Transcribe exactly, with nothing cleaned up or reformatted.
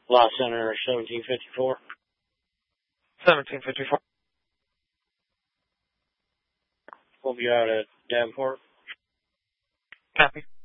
Law Center seventeen fifty-four. seventeen fifty-four. We'll be out at Davenport. Copy.